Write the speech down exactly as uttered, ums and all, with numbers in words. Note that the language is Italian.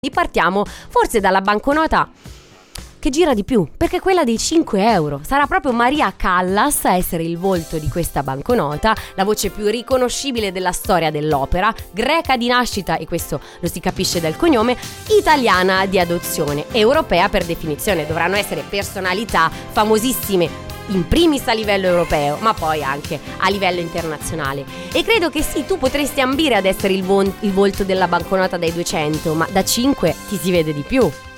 Partiamo forse dalla banconota che gira di più, perché quella dei cinque euro. Sarà proprio Maria Callas a essere il volto di questa banconota, la voce più riconoscibile della storia dell'opera, greca di nascita, e questo lo si capisce dal cognome, italiana di adozione, europea per definizione. Dovranno essere personalità famosissime, in primis a livello europeo, ma poi anche a livello internazionale. E credo che sì, tu potresti ambire ad essere il, vo- il volto della banconota dai duecento, ma da cinque ti si vede di più.